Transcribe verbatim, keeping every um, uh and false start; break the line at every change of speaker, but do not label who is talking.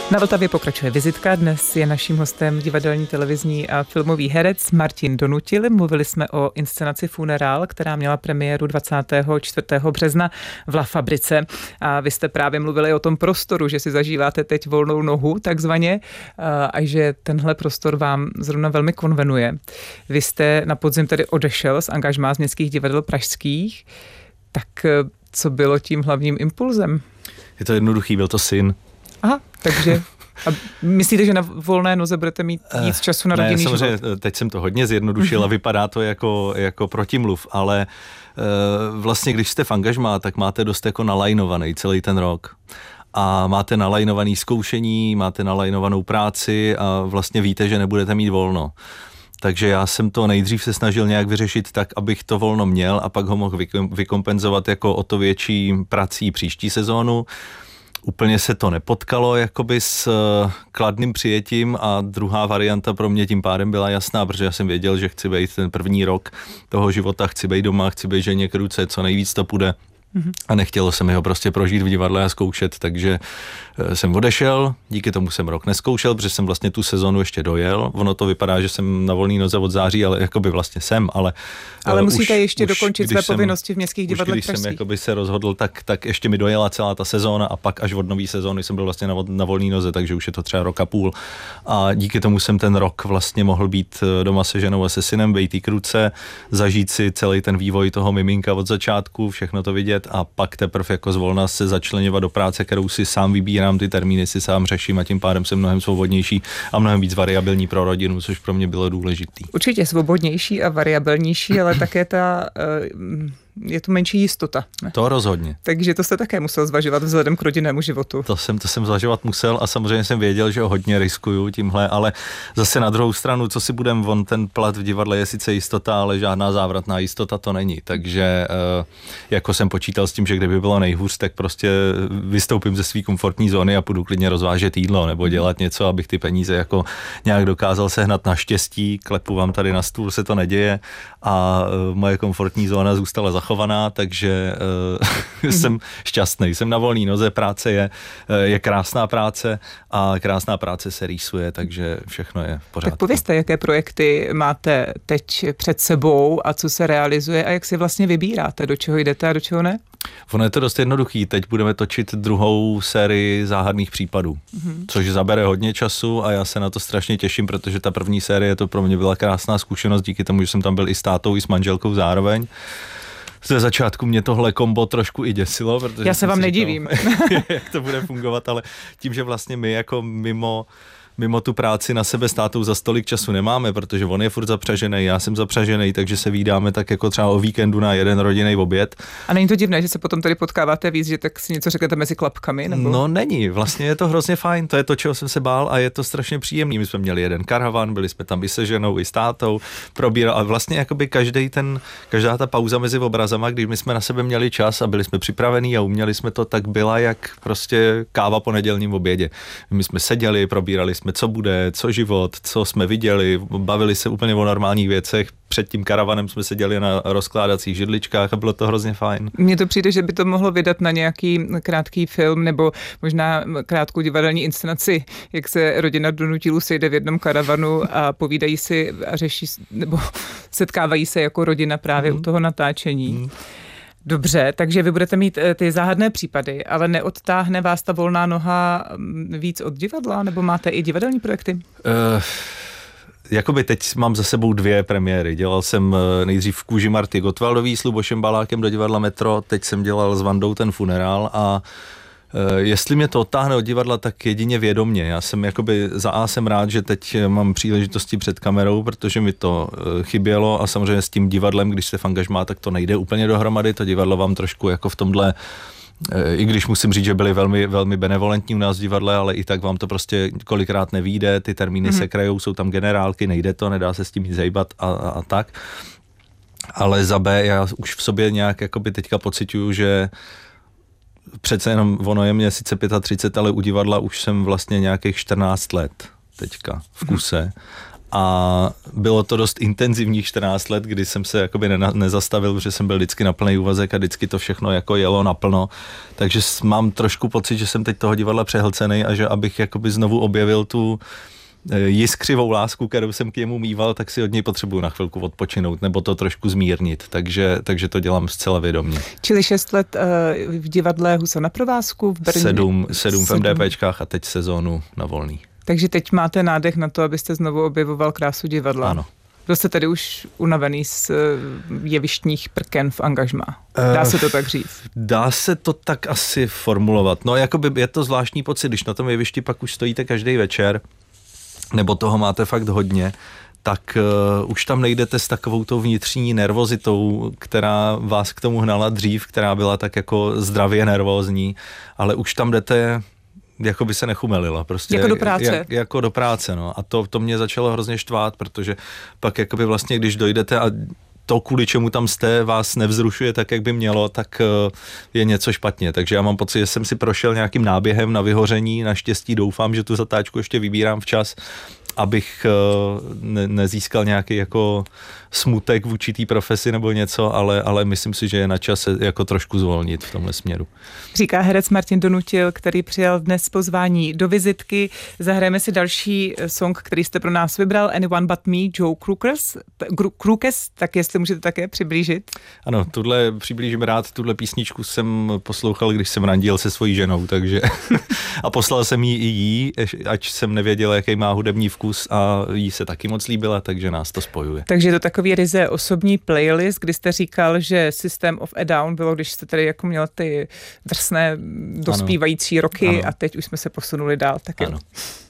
Na Vltavě pokračuje vizitka. Dnes je naším hostem divadelní, televizní a filmový herec Martin Donutil. Mluvili jsme o inscenaci Funerál, která měla premiéru dvacátého čtvrtého března v La Fabrice. A vy jste právě mluvili o tom prostoru, že si zažíváte teď volnou nohu, takzvaně, a že tenhle prostor vám zrovna velmi konvenuje. Vy jste na podzim tedy odešel z angažmá z městských divadel pražských. Tak co bylo tím hlavním impulzem?
Je to jednoduchý, byl to syn.
Aha, takže a myslíte, že na volné noze budete mít víc času na rodinný život?
Ne, samozřejmě, teď jsem to hodně zjednodušil a vypadá to jako, jako protimluv, ale e, vlastně, když jste v angažmá, tak máte dost jako nalajnovaný celý ten rok. A máte nalajnovaný zkoušení, máte nalajnovanou práci a vlastně víte, že nebudete mít volno. Takže já jsem to nejdřív se snažil nějak vyřešit tak, abych to volno měl a pak ho mohl vykompenzovat jako o to větší prací příští sezónu. Úplně se to nepotkalo jakoby s kladným přijetím a druhá varianta pro mě tím pádem byla jasná, protože já jsem věděl, že chci být ten první rok toho života, chci být doma, chci být ženě k ruce, co nejvíc to půjde. A nechtělo se mi ho prostě prožít v divadle a zkoušet, takže jsem odešel, díky tomu jsem rok neskoušel, protože jsem vlastně tu sezonu ještě dojel. Ono to vypadá, že jsem na volný noze od září, ale jakoby vlastně jsem, ale...
Ale musíte už, ještě
už,
dokončit své
jsem,
povinnosti v městských divadlech
pražských. Když
jsem
jakoby se rozhodl, tak, tak ještě mi dojela celá ta sezóna a pak až od nový sezóny jsem byl vlastně na, na volný noze, takže už je to třeba rok a půl. A díky tomu jsem ten rok vlastně mohl být doma se ženou a se synem, bejtý k ruce, zažít si celý ten vývoj toho miminka od začátku, všechno to vidět a pak teprve jako zvolna se začleněvat do práce, kterou si sám vybírám, ty termíny si sám řeším a tím pádem jsem mnohem svobodnější a mnohem víc variabilní pro rodinu, což pro mě bylo důležitý.
Určitě svobodnější a variabilnější, ale také ta... Uh, je tu menší jistota. Ne?
To rozhodně.
Takže to jste také musel zvažovat vzhledem k rodinnému životu.
To jsem, to jsem zvažovat musel a samozřejmě jsem věděl, že ho hodně riskuju tímhle, ale zase na druhou stranu, co si budem, on ten plat v divadle je sice jistota, ale žádná závratná jistota to není. Takže jako jsem počítal s tím, že kdyby bylo nejhůř, tak prostě vystoupím ze své komfortní zóny a půjdu klidně rozvážet jídlo nebo dělat něco, abych ty peníze jako nějak dokázal sehnat. Naštěstí, klepu vám tady na stůl, se to neděje a moje komfortní zóna zůstala zachovaná, takže uh, jsem šťastný. Jsem na volný noze, práce je, je krásná práce a krásná práce se rýsuje, takže všechno je v pořádku.
Tak povězte, jaké projekty máte teď před sebou a co se realizuje a jak si vlastně vybíráte, do čeho jdete a do čeho ne?
Ono je to dost jednoduchý. Teď budeme točit druhou sérii záhadných případů, mm-hmm. což zabere hodně času a já se na to strašně těším, protože ta první série to pro mě byla krásná zkušenost díky tomu, že jsem tam byl i s tátou, i s manželkou zároveň. Ze začátku mě tohle kombo trošku i děsilo, protože...
Já se vám nedivím.
Jak to bude fungovat, ale tím, že vlastně my jako mimo... Mimo tu práci na sebe s tátou za stolik času nemáme, protože on je furt zapřažený, já jsem zapřažený, takže se vídáme tak jako třeba o víkendu na jeden rodinný oběd.
A není to divné, že se potom tady potkáváte víc, že tak si něco řeknete mezi klapkami? Nebo?
No není, vlastně je to hrozně fajn, to je to, čeho jsem se bál a je to strašně příjemný. My jsme měli jeden karavan, byli jsme tam i se ženou, i s tátou, probíral a vlastně jakoby každý ten, každá ta pauza mezi obrazama, když my jsme na sebe měli čas a byli jsme připravení a uměli jsme to, tak byla jak prostě káva po nedělním obědě. My jsme seděli, probírali jsme co bude, co život, co jsme viděli, bavili se úplně o normálních věcech. Před tím karavanem jsme seděli na rozkládacích židličkách a bylo to hrozně fajn.
Mně to přijde, že by to mohlo vydat na nějaký krátký film nebo možná krátkou divadelní inscenaci, jak se rodina Donutilů sejde v jednom karavanu a povídají si a řeší, nebo setkávají se jako rodina právě mm. u toho natáčení. Mm. Dobře, takže vy budete mít ty záhadné případy, ale neodtáhne vás ta volná noha víc od divadla, nebo máte i divadelní projekty? Uh,
jakoby teď mám za sebou dvě premiéry. Dělal jsem nejdřív v Kůži Marty Gottwaldový s Lubošem Balákem do divadla Metro, teď jsem dělal s Vandou ten Funerál a jestli mě to odtáhne od divadla, tak jedině vědomně. Já jsem jakoby za A jsem rád, že teď mám příležitosti před kamerou, protože mi to chybělo a samozřejmě s tím divadlem, když se v angažmá, tak to nejde úplně dohromady. To divadlo vám trošku jako v tomhle, i když musím říct, že byli velmi, velmi benevolentní u nás v divadle, ale i tak vám to prostě kolikrát nevyjde, ty termíny mm-hmm. se krajou, jsou tam generálky, nejde to, nedá se s tím nic hejbat a, a, a tak. Ale za B já už v sobě nějak jakoby teďka pociťuju, že přece jenom ono je mě sice třicet pět, ale u divadla už jsem vlastně nějakých čtrnáct let teďka v kuse A bylo to dost intenzivních čtrnáct let, kdy jsem se jakoby ne, nezastavil, protože jsem byl vždycky na plný úvazek a vždycky to všechno jako jelo naplno. Takže mám trošku pocit, že jsem teď toho divadla přehlcený a že abych jakoby znovu objevil tu jiskřivou lásku, kterou jsem k němu mýval, tak si od něj potřebuju na chvilku odpočinout nebo to trošku zmírnit, takže, takže to dělám zcela vědomě.
Čili šest let uh, v divadle Husa na provázku v Brně?
Sedm, sedm v MDPčkách a teď sezónu na volný.
Takže teď máte nádech na to, abyste znovu objevoval krásu divadla.
Ano.
Byl jste tedy už unavený z jevištních prken v angažmá. Dá se to tak říct?
Dá se to tak asi formulovat. No, jakoby je to zvláštní pocit, když na tom jevišti pak už stojíte každý večer, nebo toho máte fakt hodně, tak uh, už tam nejdete s takovou tou vnitřní nervozitou, která vás k tomu hnala dřív, která byla tak jako zdravě nervózní, ale už tam jdete, jako by se nechumelila. Prostě
jako do práce.
Jak, jako do práce, no. A to, to mě začalo hrozně štvát, protože pak jakoby vlastně, když dojdete a to, kvůli čemu tam jste, vás nevzrušuje tak, jak by mělo, tak je něco špatně. Takže já mám pocit, že jsem si prošel nějakým náběhem na vyhoření. Naštěstí doufám, že tu zatáčku ještě vybírám včas, abych ne, nezískal nějaký jako smutek v určitý profesi nebo něco, ale, ale myslím si, že je na čase jako trošku zvolnit v tomhle směru. Říká
herec Martin Donutil, který přijal dnes pozvání do vizitky. Zahrajeme si další song, který jste pro nás vybral, Anyone But Me, Joe Crookes. Crookes, tak jestli můžete také přiblížit.
Ano, tuhle přiblížím rád, tuhle písničku jsem poslouchal, když jsem randil se svojí ženou, takže a poslal jsem jí i jí, ať jsem nevěděl, jaký má hudební vkus a jí se taky moc líbila, takže nás to spojuje.
Takže to takový ryze osobní playlist, kdy jste říkal, že System of a Down bylo, když jste tady jako měl ty drsné dospívající roky, ano. A teď už jsme se posunuli dál. Tak
ano.